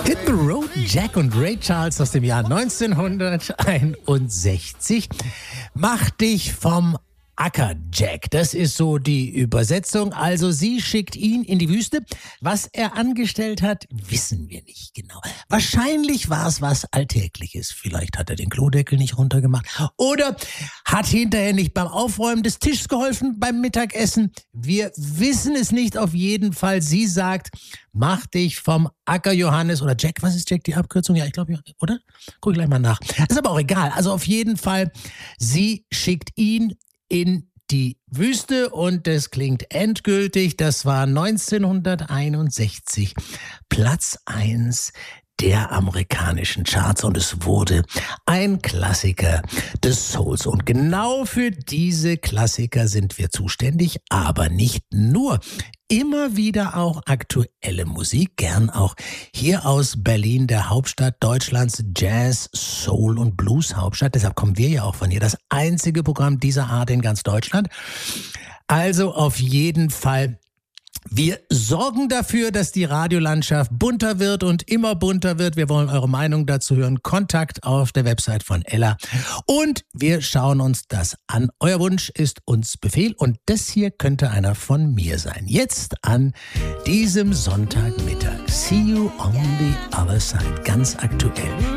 Hit the Road, Jack und Ray Charles aus dem Jahr 1961. Mach dich vom Acker, Jack. Das ist so die Übersetzung. Also sie schickt ihn in die Wüste. Was er angestellt hat, wissen wir nicht genau. Wahrscheinlich war es was Alltägliches. Vielleicht hat er den Klodeckel nicht runtergemacht. Oder hat hinterher nicht beim Aufräumen des Tisches geholfen beim Mittagessen. Wir wissen es nicht. Auf jeden Fall, sie sagt, mach dich vom Acker, Johannes. Oder Jack, was ist Jack, die Abkürzung? Ja, ich glaube, oder? Guck ich gleich mal nach. Ist aber auch egal. Also auf jeden Fall, sie schickt ihn in die Wüste und es klingt endgültig. Das war 1961 Platz 1 der amerikanischen Charts und es wurde ein Klassiker des Souls. Und genau für diese Klassiker sind wir zuständig, aber nicht nur. Immer wieder auch aktuelle Musik, gern auch hier aus Berlin, der Hauptstadt Deutschlands, Jazz, Soul und Blues Hauptstadt. Deshalb kommen wir ja auch von hier. Das einzige Programm dieser Art in ganz Deutschland. Also auf jeden Fall, wir sorgen dafür, dass die Radiolandschaft bunter wird und immer bunter wird. Wir wollen eure Meinung dazu hören. Kontakt auf der Website von Ella. Und wir schauen uns das an. Euer Wunsch ist uns Befehl und das hier könnte einer von mir sein. Jetzt an diesem Sonntagmittag. See you on the other side. Ganz aktuell.